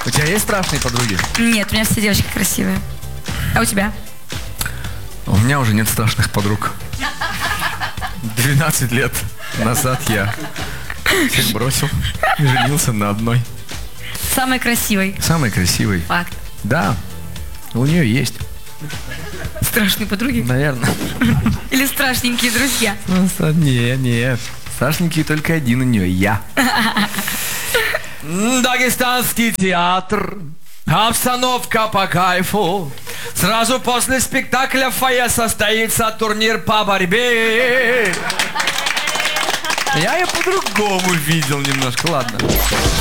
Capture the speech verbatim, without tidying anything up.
У тебя есть страшные подруги? Нет, у меня все девочки красивые. А у тебя? У меня уже нет страшных подруг. двенадцать лет назад я всех бросил и женился на одной. Самый красивый. Самой красивой. Факт. Да, у нее есть. Страшные подруги? Наверное. Или страшненькие друзья? Нет, нет. Страшненький только один у нее, я. Дагестанский театр. Обстановка по кайфу. Сразу после спектакля в фойе состоится турнир по борьбе. Я ее по-другому видел немножко, ладно.